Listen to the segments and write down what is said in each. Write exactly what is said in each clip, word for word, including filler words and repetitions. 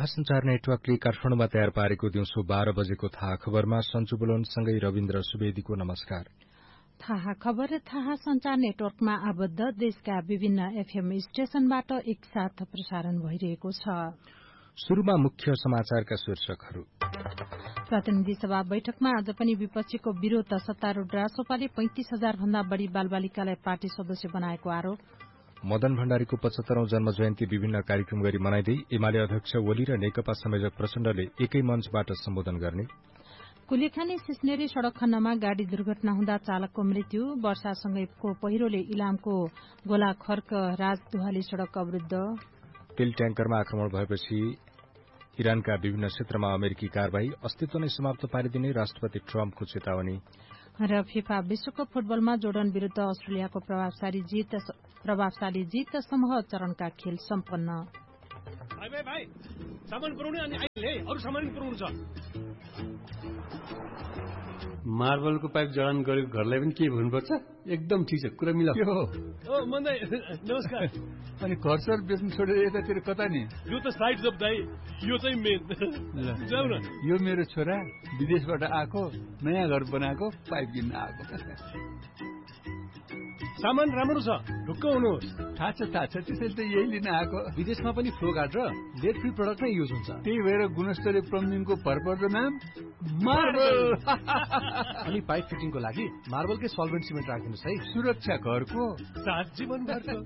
थाहा संचार नेटवर्कले काठमाडौँमा तयार पारेको दिउँसो बाह्र बजेको थाहा खबरमा सञ्चु बुलोनसँगै रविन्द्र सुवेदीको नमस्कार। थाहा खबर थाहा संचार नेटवर्कमा आबद्ध देशका विभिन्न एफएम स्टेशनबाट एकसाथ प्रसारण भइरहेको छ। शुरूमा मुख्य समाचारका शीर्षकहरू। प्रतिनिधि सभा बैठकमा आज पनि विपक्षीको विरोध। सत्तारूढ़ रासोपाले पैंतिस हजार भन्दा बढ़ी बालबालिकालाई पार्टी सदस्य बनाएको आरोप। मदन भण्डारीको पचहत्तरौं जन्म जयन्ती विभिन्न कार्यक्रम गरी मनाइँदै एमाले अध्यक्ष ओली र नेकपा संयोजक प्रचण्डले एकै मंचबाट सम्बोधन गर्ने। कुलेखानी सिस्नेरी सड़क खण्डमा गाड़ी दुर्घटना हुँदा चालकको मृत्यु। वर्षासँगैको पहिरोले इलामको गोलाखर्क राजदुहाली सड़क अवरूद्ध। तेल ट्याङ्करमा आक्रमण भएपछि इरानका विभिन्न क्षेत्रमा अमेरिकी कारवाही अस्तित्व नै समाप्त पारिदिने राष्ट्रपति ट्रम्पको चेतावनी। र फिफा विश्वकप फुटबलमा जोर्डन विरूद्ध अस्ट्रेलियाको प्रभावशाली जित प्रभावशाली जित समूह चरणका खेल सम्पन्न। भाइ भाइ भाइ सामान पुर्याउने अनि आइले अरु सामान पुर्याउनु छ। मार्बलको पाइप जडान गरेको घरलाई पनि के भन्नुपर्छ? एकदम ठीक छ, कुरा मिला। ओ मन्दै नमस्कार। अनि घर सर बेच्नु छोडेर यतातिर कता नि? यो त साइड जब दाइ, यो चाहिँ मेन। जाऊ न। यो मेरो छोरा विदेशबाट आएको नयाँ घर बनाएको पाइप किन्न आएको। सामान राम्रो छ, ढुक्क हुनुहोस्। थाहा छ थाहा छ, त्यसैले त यही लिन आएको। विदेशमा पनि फ्लो गार्ड र लेड फ्री प्रडक्ट नै युज हुन्छ। त्यही भएर गुणस्तरीय प्लम्बिङको भरपर्दो नाम मार्बल। अनि पाइप फिटिङको लागि मार्बलकै सल्भेन्ट सिमेन्ट राखिदिनुहोस् है। सुरक्षा घरको साथ जीवनभरको।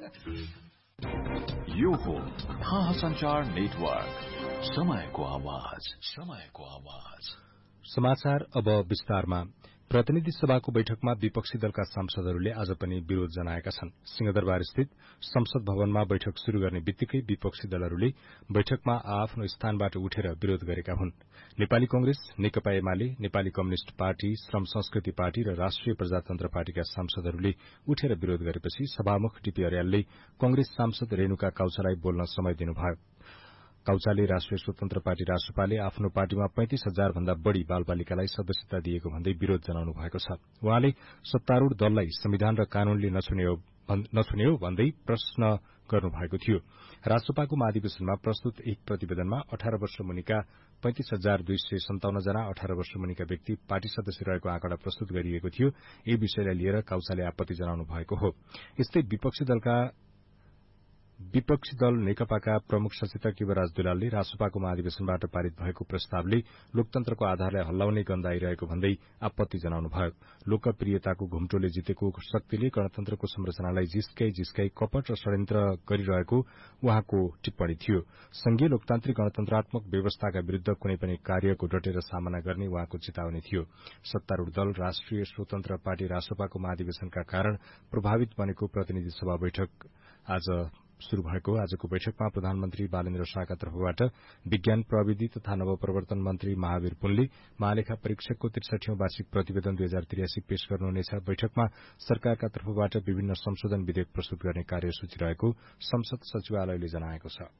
यो हो थाहा संचार नेटवर्क, समयको आवाज, समयको आवाज। समाचार अब विस्तारमा। प्रतिनिधि सभाको बैठकमा विपक्षी दलका सांसदहरूले आज पनि विरोध जनाएका छन्। सिंहदरबार स्थित संसद भवनमा बैठक शुरू गर्ने बित्तिकै विपक्षी दलहरूले बैठकमा आफ्नो स्थानबाट उठेर विरोध गरेका हुन्। नेपाली कंग्रेस, नेकपा एमाले, नेपाली कम्युनिष्ट पार्टी, श्रम संस्कृति पार्टी र राष्ट्रिय प्रजातन्त्र पार्टीका सांसदहरूले उठेर विरोध गरेपछि सभामुख डीपी अर्यालले कंग्रेस सांसद रेणुका काउचालाई बोल्न समय दिनुभयो। काउचाले राष्ट्रिय स्वतन्त्र पार्टी रासोपाले आफ्नो पार्टीमा पैंतिस हजार भन्दा बढ़ी बालबालिकालाई सदस्यता दिएको भन्दै विरोध जनाउनु भएको छ। उहाँले सत्तारूढ़ दललाई संविधान र कानूनले नछुने हो भन्दै प्रश्न गर्नुभएको थियो। रासोपाको महाधिवेशनमा प्रस्तुत एक प्रतिवेदनमा अठार वर्ष मुनिका पैंतिस हजार दुई सय सन्ताउन्न जना अठार वर्ष मुनिका व्यक्ति पार्टी सदस्य रहेको आँकडा प्रस्तुत गरिएको थियो। यही विषयलाई लिएर काउचाले आपत्ति जनाउनु भएको हो। यस्तै विपक्षी दलका विपक्षी दल नेकपाका प्रमुख सचेतक युवराज दुलालले रासोपाको महाधिवेशनबाट पारित भएको प्रस्तावले लोकतन्त्रको आधारलाई हल्लाउने गन्ध आइरहेको भन्दै आपत्ति जनाउनुभयो। लोकप्रियताको घुम्टोले जितेको शक्तिले गणतन्त्रको संरचनालाई जिस्काई जिस्काई कपट र षड्यन्त्र गरिरहेको उहाँको टिप्पणी थियो। संघीय लोकतान्त्रिक गणतन्त्रात्मक व्यवस्थाका विरूद्ध कुनै पनि कार्यको डटेर सामना गर्ने उहाँको चेतावनी थियो। सत्तारूढ़ दल राष्ट्रिय स्वतन्त्र पार्टी रासोपाको महाधिवेशनका कारण प्रभावित बनेको प्रतिनिधि सभा बैठक आज शुरू भएको। आजको बैठकमा प्रधानमन्त्री बालेन्द्र शाहका तर्फबाट विज्ञान प्रविधि तथा नवप्रवर्तन मन्त्री महावीर पुनले महालेखा परीक्षकको त्रिसठीौं वार्षिक प्रतिवेदन दुई हजार त्रियासी पेश गर्नुहुनेछ। बैठकमा सरकारका तर्फबाट विभिन्न संशोधन विधेयक प्रस्तुत गर्ने कार्यसूची रहेको संसद सचिवालयले जनाएको छ।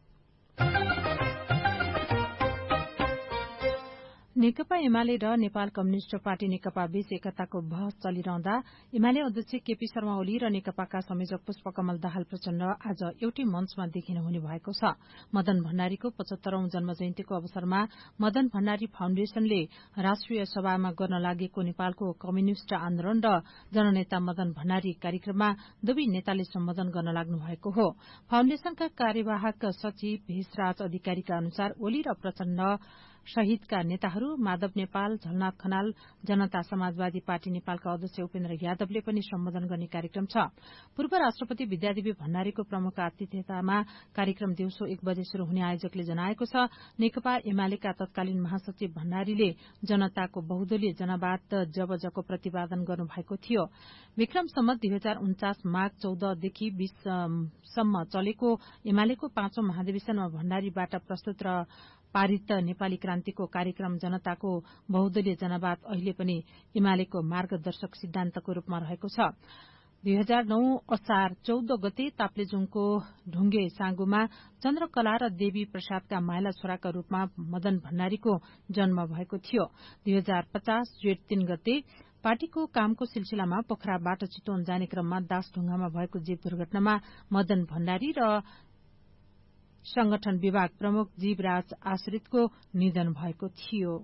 नेकपा एमाले र नेपाल कम्युनिष्ट पार्टी नेकपा बीच एकताको बहस चलिरहँदा एमाले अध्यक्ष केपी शर्मा ओली र नेकपाका संयोजक पुष्पकमल दाहाल प्रचण्ड आज एउटै मञ्चमा देखिनु हुने भएको छ। मदन भण्डारीको पचहत्तरौं जन्म जयन्तीको अवसरमा मदन भण्डारी फाउण्डेशनले राष्ट्रिय सभामा गर्न लागेको नेपालको कम्युनिष्ट आन्दोलन र जननेता मदन भण्डारी कार्यक्रममा दुवै नेताले सम्बोधन गर्न लाग्नु भएको हो। फाउण्डेशनका कार्यवाहक सचिव भेषराज अधिकारीका अनुसार ओली र प्रचण्ड शहीदका नेताहरू माधव नेपाल, झलनाथ खनाल, जनता समाजवादी पार्टी नेपालका अध्यक्ष उपेन्द्र यादवले पनि सम्बोधन गर्ने कार्यक्रम छ। पूर्व राष्ट्रपति विद्यादेवी भण्डारीको प्रमुख आतिथ्यतामा कार्यक्रम दिउँसो एक बजे शुरू हुने आयोजकले जनाएको छ। नेकपा एमालेका तत्कालीन महासचिव भण्डारीले जनताको बहुदलीय जनवाद जबजको प्रतिपादन गर्नुभएको थियो। विक्रम सम्मत दुई हजार उन्चास माघ चौधदेखि बीससम्म चलेको एमालेको पाँचौं महाधिवेशनमा भण्डारीबाट प्रस्तुत र पारित नेपाली क्रान्तिको कार्यक्रम जनताको बहुदलीय जनवाद अहिले पनि एमालेको मार्गदर्शक सिद्धान्तको रूपमा रहेको छ। दुई हजार नौ असार चौध गते ताप्लेजुङको ढुङ्गे साँगुमा चन्द्रकला र देवी प्रसादका माइला छोराका रूपमा मदन भण्डारीको जन्म भएको थियो। दुई हजार पचास जेठ तीन गते पार्टीको कामको सिलसिलामा पोखराबाट चितवन जाने क्रममा दासढुङ्गामा भएको जीप दुर्घटनामा मदन भण्डारी र संगठन विभाग प्रमुख जीवराज आश्रितको निधन भएको थियो।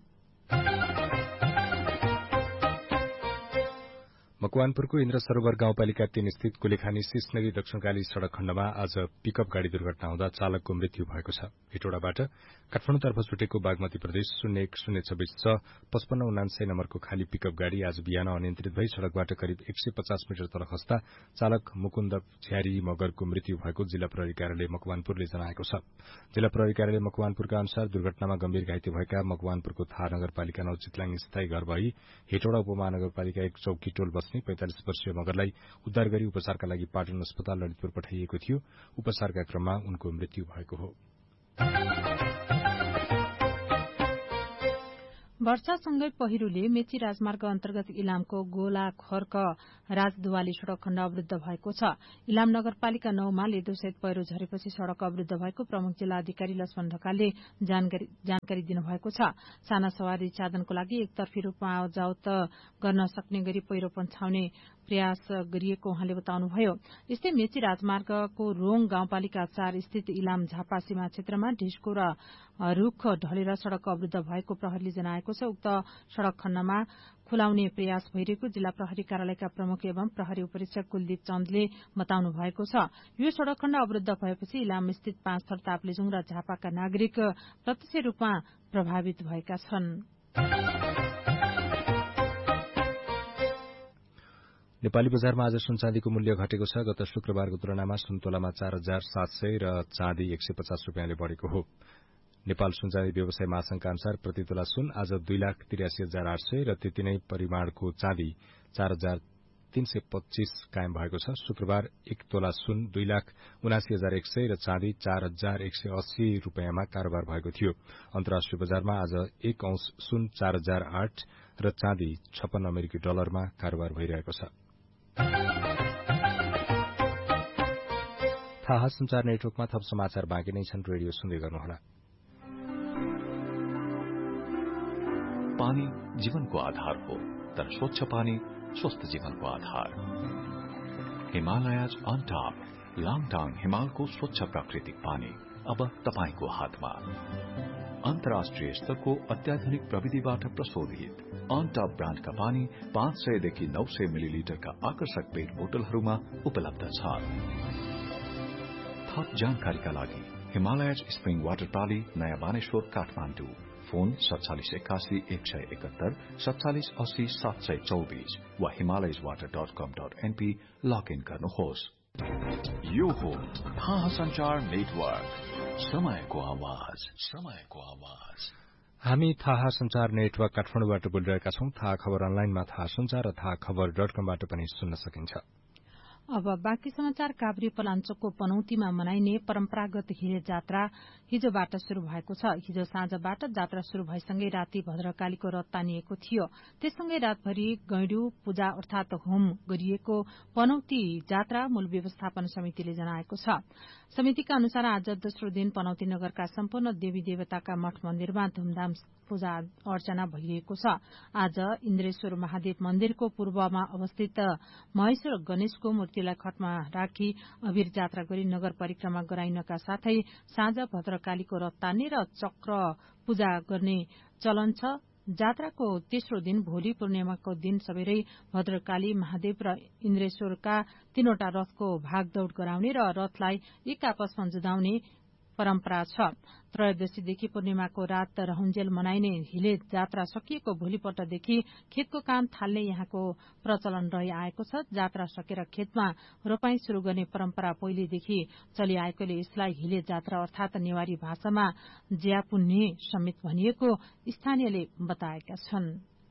मकवानपुरको इन्द्र सरोवर गाउँपालिका तीन स्थित कुलेखानी सिसनगी दक्षिणकाली सड़क खण्डमा आज पिकअप गाड़ी दुर्घटना हुँदा चालकको मृत्यु भएको छ। हेटौडाबाट काठमाडौँतर्फ छुटेको बागमती प्रदेश शून्य एक शून्य छब्बीस छ पचपन्न उनान्सय नम्बरको खाली पिकअप गाड़ी आज बिहान अनियन्त्रित भई सड़कबाट करिब एक सय पचास मिटर तल खस्दा चालक मुकुन्द झ्यारी मगरको मृत्यु भएको जिल्ला प्रहरी कार्यालय मकवानपुरले जनाएको छ। जिल्ला प्रहरी कार्यालय मकवानपुरका अनुसार दुर्घटनामा गम्भीर घाइते भएका मकवानपुरको थाहा नगरपालिका नौ चितलाङ स्थायी घर भई हेटौडा उपमहानगरपालिका एक चौकी टोल बस्ने पैंतालिस वर्षीय मगरलाई उद्धार गरी उपचारका लागि पाटन अस्पताल ललितपुर पठाइएको थियो। उपचारका क्रममा उनको मृत्यु भएको हो। वर्षासँगै पहिरोले मेची राजमार्ग अन्तर्गत इलामको गोला खर्क राजदुवाली सड़क खण्ड अवरूद्ध भएको छ। इलाम नगरपालिका नौमा लेदोसहित पहिरो झरेपछि सड़क अवरूद्ध भएको प्रमुख जिल्ला अधिकारी लक्ष्मण ढकालले जानकारी दिनुभएको छ। साना सवारी साधनको लागि एकतर्फी रूपमा आवजावत गर्न सक्ने गरी पहिरो पन्छाउने प्रयास गरिएको उहाँले बताउनुभयो। यस्तै मेची राजमार्गको रोङ गाउँपालिका चार स्थित इलाम झापा सीमा क्षेत्रमा ढिस्को र रूख ढलेर सड़क अवरूद्ध भएको प्रहरीले जनाएको छ। उक्त सड़क खण्डमा खुलाउने प्रयास भइरहेको जिल्ला प्रहरी कार्यालयका प्रमुख एवं प्रहरी उपरीक्षक कुलदीप चन्दले बताउनु भएको छ। यो सड़क खण्ड अवरूद्ध भएपछि इलाम स्थित पाँच थर ताप्लेजुङ र झापाका नागरिक प्रत्यक्ष रूपमा प्रभावित भएका छन्। नेपाली बजारमा आज सुन चाँदीको मूल्य घटेको छ। गत शुक्रबारको तुलनामा सुन तोलामा चार हजार सात सय र चाँदी एक सय पचास रूपियाँले बढ़ेको हो। नेपाल सुन चाँदी व्यवसाय महासंघका अनुसार प्रति तोला सुन आज दुई लाख तिरासी हजार आठ सय र त्यति नै परिमाणको चाँदी चार हजार तीन सय पच्चीस कायम भएको छ। शुक्रबार एक तोला सुन दुई लाख उनासी हजार एक सय र चाँदी चार हजार एक सय अस्सी रूपियाँमा कारोबार भएको थियो। अन्तर्राष्ट्रिय बजारमा आज एक औंस सुन चार हजार आठ र चाँदी छप्पन्न अमेरिकी डलरमा कारोबार भइरहेको छ। थाहा संचार नेटवर्कमा थप समाचार बाँकी नै छन्। रेडियो सुन्दै गर्नुहोला। पानी जीवनको आधार हो, तर स्वच्छ पानी स्वस्थ जीवनको आधार। हिमालयज अन टप लाङटाङ हिमालको स्वच्छ प्राकृतिक पानी अब तपाईको हातमा। अन्तर्राष्ट्रिय स्तरको अत्याधुनिक प्रविधिबाट प्रशोधित अन टप ब्रान्डका पानी पाँच सयदेखि नौ सय मिलिलिटरका आकर्षक पेट बोतलहरूमा उपलब्ध छ। थप जानकारीका लागि हिमालयज स्प्रिङ वाटर प्राली नयाँ बानेश्वर काठमाडौँ फोन सत्तालिस एकासी एक सय एकहत्तर सत्तालिस अस्सी सात सय चौबीस वा हिमालयज वाटर डट कम डट एनपी लगइन गर्नुहोस्। यो हो थाहा संचार नेटवर्क, समयको आवाज, समयको आवाज। हामी थाहा संचार नेटवर्क काठमाडौँबाट बोलिरहेका छौं। थाहा खबर अनलाइनमा थाहा संचार र थाहा खबर डट कमबाट पनि सुन्न सकिन्छ। अब बाँकी समाचार। काभ्रे पलाञ्चोकको पनौतीमा मनाइने परम्परागत हिरे जात्रा हिजोबाट शुरू भएको छ। हिजो साँझबाट जात्रा शुरू भएसँगै राति भद्रकालीको रथ तानिएको थियो। त्यससँगै रातभरि गैंडु पूजा अर्थात होम गरिएको पनौती जात्रा मूल व्यवस्थापन समितिले जनाएको छ। समितिका अनुसार आज दोस्रो दिन पनौती नगरका सम्पूर्ण देवी देवताका मठ मन्दिरमा धूमधाम पूजा अर्चना भइरहेको छ। आज इन्द्रेश्वर महादेव मन्दिरको पूर्वमा अवस्थित महेश्वर गणेशको मूर्तिलाई खटमा राखी अभिर जात्रा गरी नगर परिक्रमा गराइनका साथै साँझ भद्रकालीको रथ तान्ने र चक्र पूजा गर्ने चलन छ। जात्राको तेस्रो दिन भोलि पूर्णिमाको दिन सबेरै भद्रकाली महादेव र इन्द्रेश्वरका तीनवटा रथको भागदौड़ गराउने र रथलाई एक आपसमा जुधाउने परम्परा छ। त्रयोदशीदेखि पूर्णिमाको रात रहउन्जेल मनाइने हिले जात्रा सकिएको भोलिपल्टदेखि खेतको काम थाल्ने यहाँको प्रचलन रहि आएको छ। जात्रा सकेर खेतमा रोपाई शुरू गर्ने परम्परा पहिलेदेखि चलिआएकोले यसलाई हिले जात्रा अर्थात नेवारी भाषामा ज्यापुन्ने समेत भनिएको स्थानीयले बताएका छन्।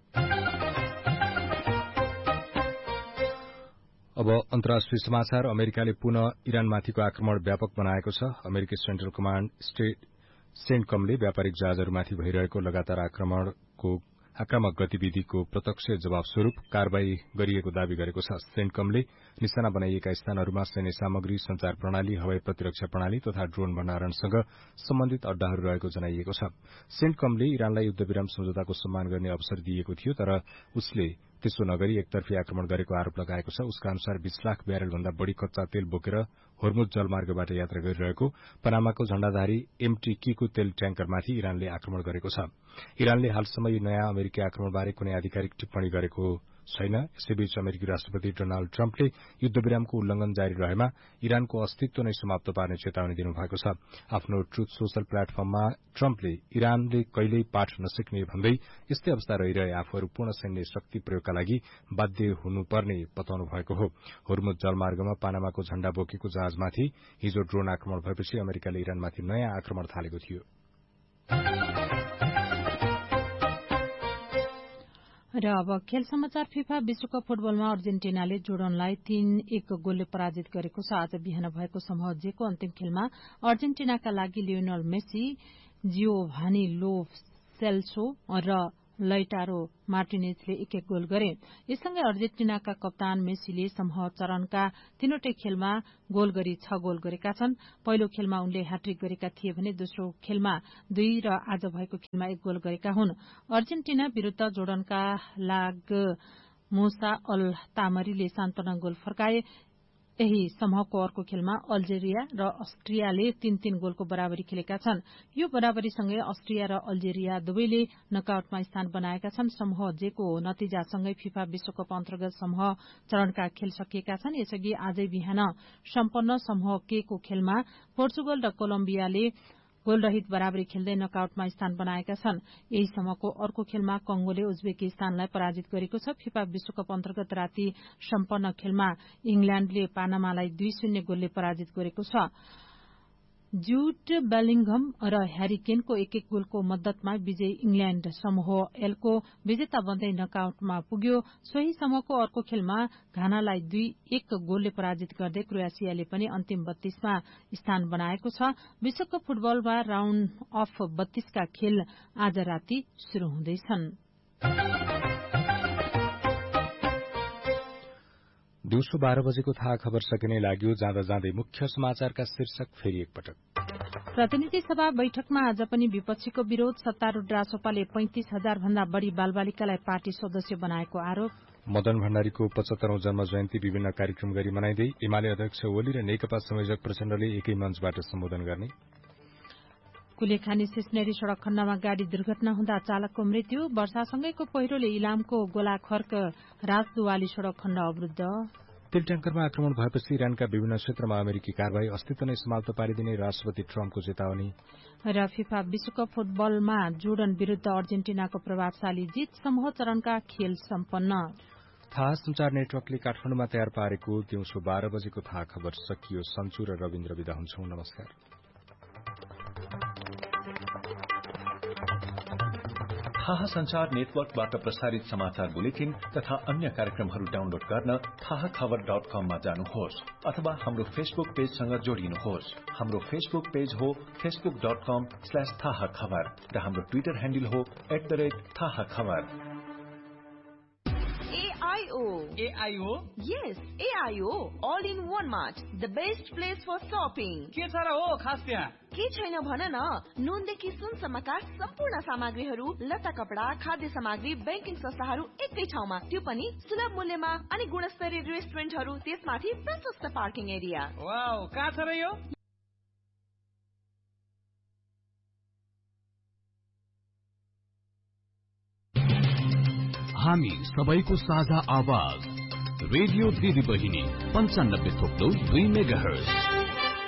अब अन्तर्राष्ट्रिय समाचार। अमेरिकाले पुनः इरानमाथिको आक्रमण व्यापक बनाएको छ। अमेरिकी सेन्ट्रल कमाण्ड सेन्टकमले व्यापारिक जहाजहरूमाथि भइरहेको लगातार आक्रमणको आक्रामक गतिविधिको प्रत्यक्ष जवाब स्वरूप कारवाही गरिएको दावी गरेको छ। सेन्टकमले निशाना बनाइएका स्थानहरूमा सैन्य सामग्री, संचार प्रणाली, हवाई प्रतिरक्षा प्रणाली तथा ड्रोन भण्डारणसँग सम्बन्धित अड्डाहरू रहेको जनाइएको छ। सेन्टकमले इरानलाई युद्धविराम सम्झौताको सम्मान गर्ने अवसर दिएको थियो, तर उसले त्यसो नगरी एकतर्फी आक्रमण गरेको आरोप लगाएको छ। उसका अनुसार बीस लाख ब्यारेल भन्दा बढ़ी कच्चा तेल बोकेर होर्मुज जलमार्गबाट यात्रा गरिरहेको पनामाको झण्डाधारी एमटी कीको तेल ट्याङ्करमाथि इरानले आक्रमण गरेको छ। इरानले हालसम्म यो नयाँ अमेरिकी आक्रमणबारे कुनै आधिकारिक टिप्पणी गरेको छैन। यसैबीच अमेरिकी राष्ट्रपति डोनाल्ड ट्रम्पले युद्धविरामको उल्लंघन जारी रहेमा इरानको अस्तित्व नै समाप्त पार्ने चेतावनी दिनुभएको छ। आफ्नो ट्रुथ सोशल प्लेटफर्ममा ट्रम्पले इरानले कहिल्यै पाठ नसिक्ने भन्दै यस्तै अवस्था रहिरहे आफूहरू पूर्ण सैन्य शक्ति प्रयोगका लागि बाध्य हुनुपर्ने बताउनु भएको हो। होर्मुज जलमार्गमा पानामाको झण्डा बोकेको जहाजमाथि हिजो ड्रोन आक्रमण भएपछि अमेरिकाले इरानमाथि नयाँ आक्रमण थालेको थियो। र अब खेल समाचार। फिफा विश्वकप फुटबलमा अर्जेन्टिनाले जोर्डनलाई तीन एक गोलले पराजित गरेको छ। आज बिहान भएको समूह जे को अन्तिम खेलमा अर्जेन्टिनाका लागि लियोनल मेसी, जियोभानी लो सेल्सो र लैटारो मार्टिनेजले एक एक गोल गरे। यससँगै अर्जेन्टिनाका कप्तान मेसीले समूह चरणका तीनवटै खेलमा गोल गरी छ गोल गरेका छन्। पहिलो खेलमा उनले ह्याट्रिक गरेका थिए भने दोस्रो खेलमा दुई र आज भएको खेलमा एक गोल गरेका हुन्। अर्जेन्टिना विरूद्ध जोर्डनका लागि मुसा अल तामरीले सान्तवना गोल फर्काए। यही समूहको अर्को खेलमा अल्जेरिया र अस्ट्रियाले तीन तीन गोलको बराबरी खेलेका छन्। यो बराबरीसँगै अस्ट्रिया र अल्जेरिया दुवैले नकआउटमा स्थान बनाएका छन्। समूह जे को नतिजासँगै फिफा विश्वकप अन्तर्गत समूह चरणका खेल सकिएका छन्। यसअघि आजै बिहान सम्पन्न समूह के को खेलमा पोर्चुगल र कोलम्बियाले गोलरहित बराबरी खेल्दै नकआउटमा स्थान बनाएका छन्। यही समूहको अर्को खेलमा कंगोले उज्बेकिस्तानलाई पराजित गरेको छ। फिफा विश्वकप अन्तर्गत राति सम्पन्न खेलमा इंग्ल्याण्डले पानामालाई दुई शून्य गोलले पराजित गरेको छ। जूड बेलिंघम र ह्यारी केनको एक एक गोलको मद्दतमा विजयी इंग्ल्याण्ड समूह एलको विजेता बन्दै नकआउटमा पुग्यो। सोही समूहको अर्को खेलमा घानालाई दुई एक गोलले पराजित गर्दै क्रोएसियाले पनि अन्तिम बत्तीसमा स्थान बनाएको छ। विश्वकप फुटबलमा राउण्ड अफ बत्तीसका खेल आज राति शुरू हुँदैछन्। दिउँसो बाह्र बजेको थाहा खबर सकिने लाग्यो। जाँदा जाँदै मुख्य समाचारका शीर्षक फेरि एकपटक। प्रतिनिधि सभा बैठकमा आज पनि विपक्षीको विरोध। सत्तारूढ़ रासोपाले पैंतिस हजार भन्दा बढ़ी बालबालिकालाई पार्टी सदस्य बनाएको आरोप। मदन भण्डारीको पचहत्तरौं जन्म जयन्ती विभिन्न कार्यक्रम गरी मनाइँदै एमाले अध्यक्ष ओली र नेकपा संयोजक प्रचण्डले एकै मञ्चबाट सम्बोधन गर्ने। कुलेखानी सिस्नेरी सड़क खण्डमा गाड़ी दुर्घटना हुँदा चालकको मृत्यु। वर्षासँगैको पहिरोले इलामको गोलाखर्क राजदुवाली सड़क खण्ड अवरूद्ध। तेल ट्याङ्करमा आक्रमण भएपछि इरानका विभिन्न क्षेत्रमा अमेरिकी कारवाही अस्तित्व नै समाप्त पारिदिने राष्ट्रपति ट्रम्पको चेतावनी। र फिफा विश्वकप फुटबलमा जोर्डन विरूद्ध अर्जेन्टिनाको प्रभावशाली जीत। समूह चरणका खेल सम्पन्न। थाहा संचार नेटवर्कले काठमाडौँमा तयार पारेको दिउँसो बाह्र बजेको थाहा खबर सकियो। सन्चु र रविन्द्र विदा हुन्छौं। नमस्कार। थाहा संचार नेटवर्कबाट प्रसारित समाचार बुलेटिन तथा अन्य कार्यक्रमहरू डाउनलोड गर्न थाहा खबर डट कममा जानुहोस् अथवा हाम्रो फेसबुक पेजसँग जोडिनुहोस्। हाम्रो फेसबुक पेज हो फेसबुक डट कम स्ल्याश थाहा खबर र हाम्रो ट्विटर ह्यान्डल हो एट द रेट थाहा खबर। A I O. A I O? Yes, A I O. All in one mart. The best place for shopping. के छ र हो खास त्यहाँ? के छैन भन न। नुनदेखि सुनसम्मका सम्पूर्ण सामग्रीहरू, लत्ता कपडा, खाद्य सामग्री, बैंकिङ संस्थाहरू एकै ठाउँमा, त्यो पनि सुलभ मूल्यमा अनि गुणस्तरीय रेस्टुरेन्टहरू, त्यसमाथि प्रशस्त पार्किङ एरिया। वाउ, कहाँ छ र यो? हामी सबैको साझा आवाज रेडियो दिदी बहिनी पञ्चानब्बे थोप्लो दुई मेगा हर्ज।